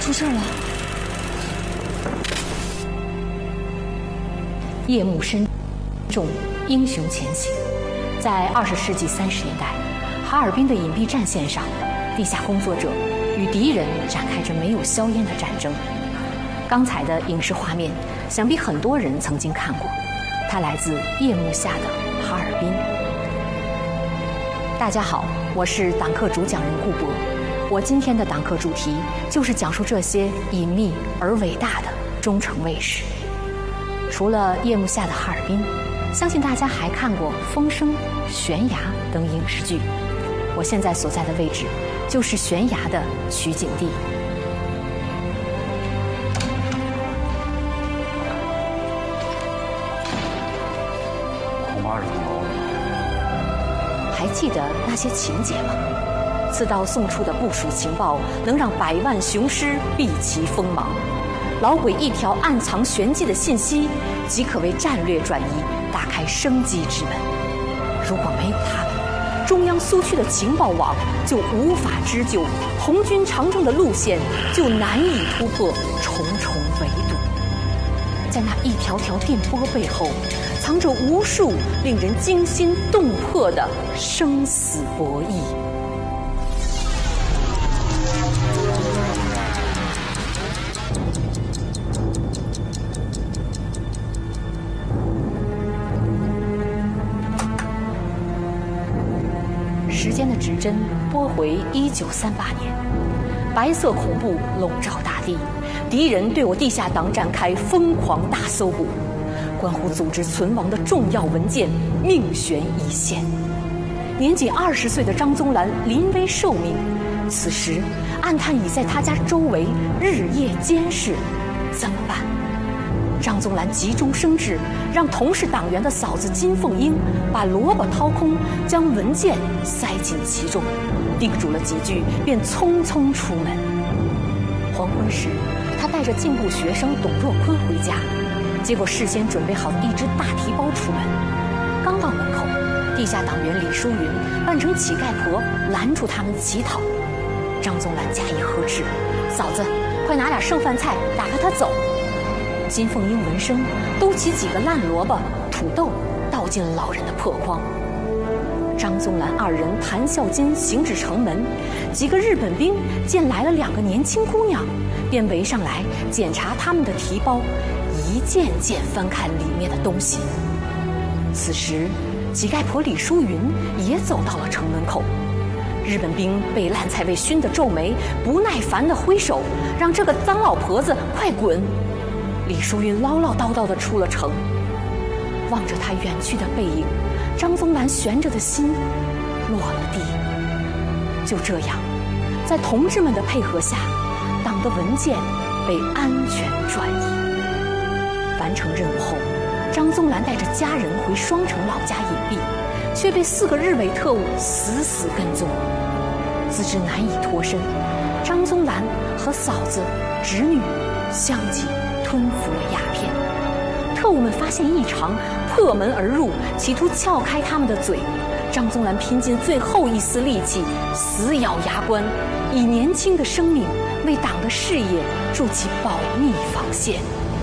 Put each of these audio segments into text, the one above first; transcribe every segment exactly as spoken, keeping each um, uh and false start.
出事了！夜幕深重，英雄前行。在二十世纪三十年代，哈尔滨的隐蔽战线上，地下工作者与敌人展开着没有硝烟的战争。刚才的影视画面，想必很多人曾经看过，它来自夜幕下的哈尔滨。大家好，我是党课主讲人顾博。我今天的党课主题就是讲述这些隐秘而伟大的忠诚卫士。除了夜幕下的哈尔滨，相信大家还看过《风声》《悬崖》等影视剧。我现在所在的位置就是悬崖的取景地。 恐怕是从楼了。 还记得那些情节吗？刺刀送出的部署情报，能让百万雄师避其锋芒。老鬼一条暗藏玄机的信息，即可为战略转移打开生机之门。如果没有他们，中央苏区的情报网就无法织就，红军长征的路线就难以突破重重围堵。在那一条条电波背后，藏着无数令人惊心动魄的生死博弈。时间的指针拨回一九三八年，白色恐怖笼罩大地，敌人对我地下党展开疯狂大搜捕，关乎组织存亡的重要文件命悬一线。年仅二十岁的张宗兰临危受命，此时暗探已在他家周围日夜监视，怎么办？张宗兰急中生智，让同是党员的嫂子金凤英把萝卜掏空，将文件塞进其中，叮嘱了几句，便匆匆出门。黄昏时，他带着进步学生董若坤回家，结果事先准备好的一只大提包出门。刚到门口，地下党员李淑云扮成乞丐婆拦住他们乞讨。张宗兰加以呵斥：“嫂子，快拿点剩饭菜打发他走。”金凤英闻声，兜起几个烂萝卜、土豆，倒进了老人的破筐。张宗兰二人谈笑间行至城门，几个日本兵见来了两个年轻姑娘，便围上来检查他们的提包，一件件翻看里面的东西。此时，乞丐婆李淑云也走到了城门口。日本兵被烂菜味熏得皱眉，不耐烦地挥手，让这个脏老婆子快滚。李淑云唠唠叨叨地出了城，望着他远去的背影，张宗兰悬着的心落了地。就这样，在同志们的配合下，党的文件被安全转移。完成任务后，张宗兰带着家人回双城老家隐蔽，却被四个日伪特务死死跟踪。自知难以脱身，张宗兰和嫂子、侄女相继吞服了鸦片。特务们发现异常，破门而入，企图撬开他们的嘴。张宗兰拼尽最后一丝力气，死咬牙关，以年轻的生命为党的事业筑起保密防线。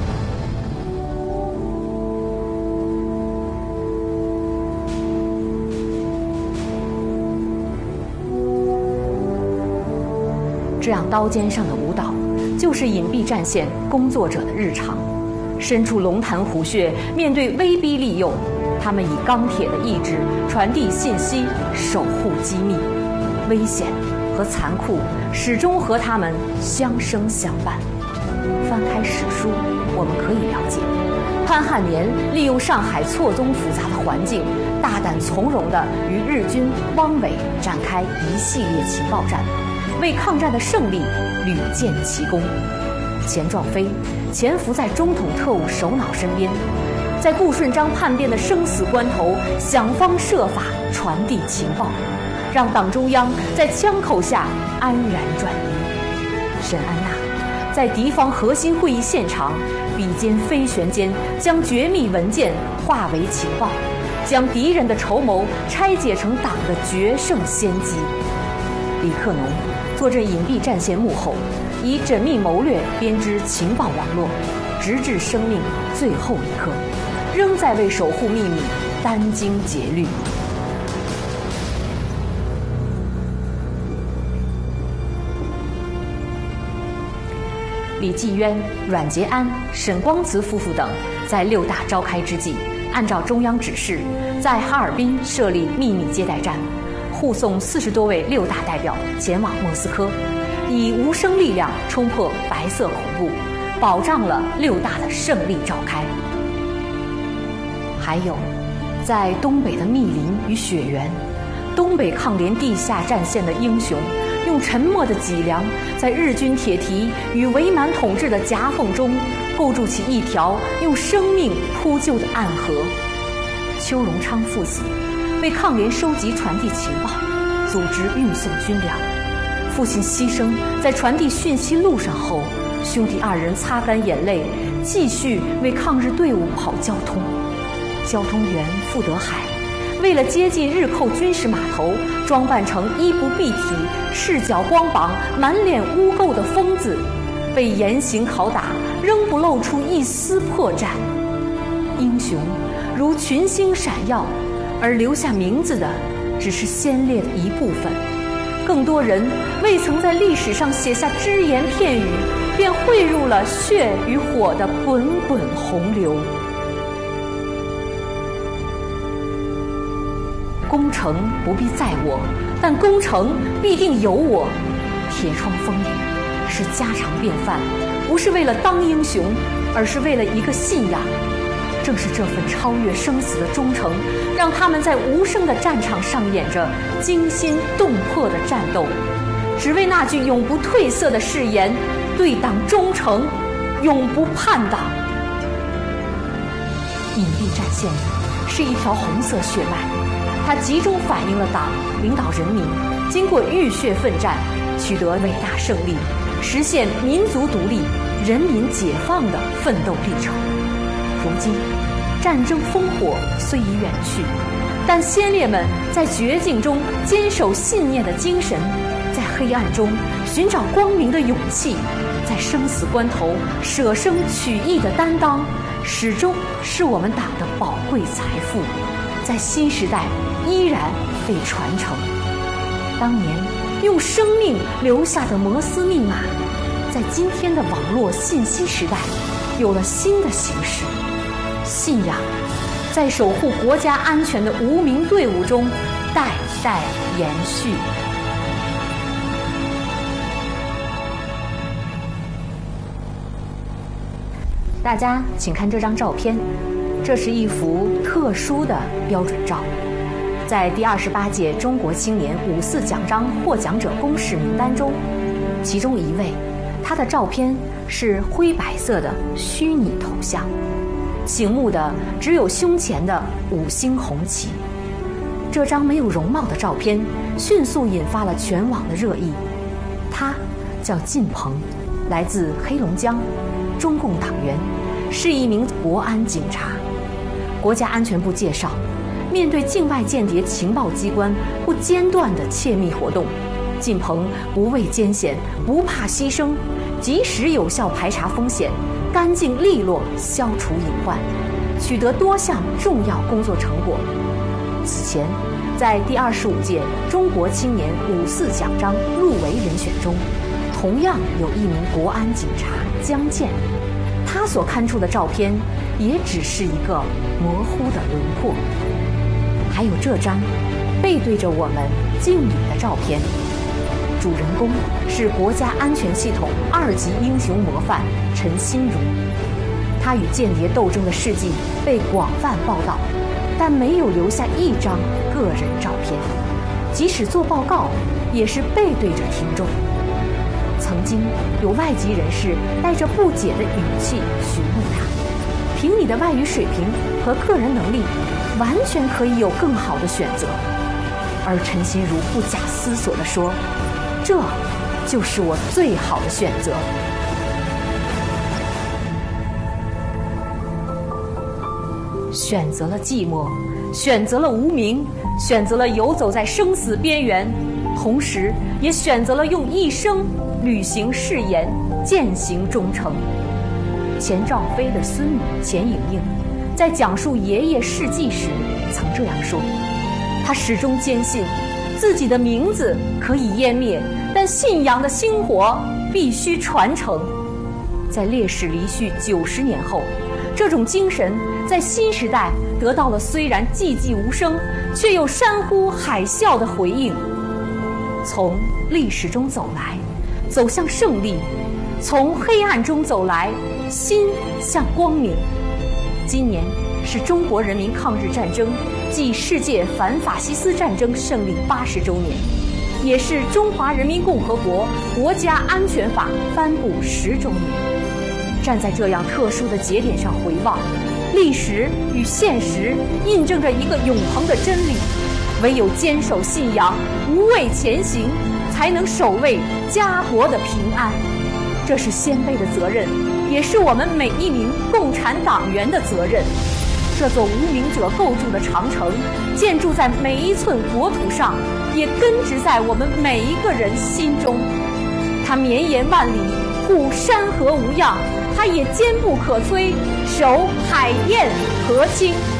这样刀尖上的舞蹈，就是隐蔽战线工作者的日常。身处龙潭虎穴，面对威逼利诱，他们以钢铁的意志传递信息，守护机密。危险和残酷始终和他们相生相伴。翻开史书，我们可以了解，潘汉年利用上海错综复杂的环境，大胆从容地与日军汪伪展开一系列情报战，为抗战的胜利屡建奇功。钱壮飞潜伏在中统特务首脑身边，在顾顺章叛变的生死关头，想方设法传递情报，让党中央在枪口下安然转移。沈安娜在敌方核心会议现场，笔尖飞旋间将绝密文件化为情报，将敌人的筹谋拆解成党的决胜先机。李克农坐镇隐蔽战线幕后，以缜密谋略编织情报网络，直至生命最后一刻，仍在为守护秘密殚精竭虑。李继渊、阮捷安、沈光慈夫妇等在六大召开之际，按照中央指示，在哈尔滨设立秘密接待站，护送四十多位六大代表前往莫斯科，以无声力量冲破白色恐怖，保障了六大的胜利召开。还有，在东北的密林与雪原，东北抗联地下战线的英雄用沉默的脊梁，在日军铁蹄与伪满统治的夹缝中，构筑起一条用生命铺就的暗河。邱荣昌父子为抗联收集传递情报，组织运送军粮。父亲牺牲在传递讯息路上后，兄弟二人擦干眼泪，继续为抗日队伍跑交通。交通员傅德海为了接近日寇军事码头，装扮成衣不蔽体、赤脚光膀、满脸污垢的疯子，被严刑拷打，仍不露出一丝破绽。英雄如群星闪耀，而留下名字的只是先烈的一部分。更多人未曾在历史上写下只言片语，便汇入了血与火的滚滚洪流。攻城不必在我，但攻城必定有我。铁窗风雨是家常便饭，不是为了当英雄，而是为了一个信仰。正是这份超越生死的忠诚，让他们在无声的战场上演着惊心动魄的战斗，只为那句永不褪色的誓言：对党忠诚，永不叛党。隐蔽战线是一条红色血脉，它集中反映了党领导人民经过浴血奋战，取得伟大胜利，实现民族独立、人民解放的奋斗历程。如今，战争烽火虽已远去，但先烈们在绝境中坚守信念的精神，在黑暗中寻找光明的勇气，在生死关头舍生取义的担当，始终是我们党的宝贵财富，在新时代依然被传承。当年用生命留下的摩斯密码，在今天的网络信息时代有了新的形式。信仰在守护国家安全的无名队伍中代代延续。大家请看这张照片，这是一幅特殊的标准照。在第二十八届中国青年五四奖章获奖者公示名单中，其中一位，他的照片是灰白色的虚拟头像，醒目的只有胸前的五星红旗。这张没有容貌的照片迅速引发了全网的热议。他叫靳鹏，来自黑龙江，中共党员，是一名国安警察。国家安全部介绍，面对境外间谍情报机关不间断的窃密活动，靳鹏不畏艰险，不怕牺牲，及时有效排查风险，干净利落消除隐患，取得多项重要工作成果。此前，在第二十五届中国青年五四奖章入围人选中，同样有一名国安警察江建，他所刊出的照片也只是一个模糊的轮廓。还有这张背对着我们敬礼的照片，主人公是国家安全系统二级英雄模范陈新如。他与间谍斗争的事迹被广泛报道，但没有留下一张个人照片，即使做报告也是背对着听众。曾经有外籍人士带着不解的语气询问他，凭你的外语水平和个人能力，完全可以有更好的选择。而陈新如不假思索地说，这就是我最好的选择。选择了寂寞，选择了无名，选择了游走在生死边缘， 同时也选择了用一生履行誓言，践行忠诚。钱兆飞的孙女钱颖颖在讲述爷爷事迹时曾这样说，她始终坚信自己的名字可以湮灭，但信仰的星火必须传承。在烈士离去九十年后，这种精神在新时代得到了虽然寂寂无声，却又山呼海啸的回应。从历史中走来，走向胜利；从黑暗中走来，心向光明。今年是中国人民抗日战争暨世界反法西斯战争胜利八十周年，也是中华人民共和国国家安全法颁布十周年。站在这样特殊的节点上回望，历史与现实印证着一个永恒的真理：唯有坚守信仰，无畏前行，才能守卫家国的平安。这是先辈的责任，也是我们每一名共产党员的责任。这座无名者构筑的长城，建筑在每一寸国土上，也根植在我们每一个人心中。它绵延万里，护山河无恙；它也坚不可摧，守海晏河清。